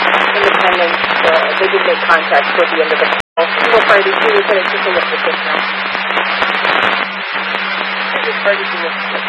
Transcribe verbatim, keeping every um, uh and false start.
Independence, uh, they did make contact toward the end of the call. We'll try to see if it's a look at this now. This is part of the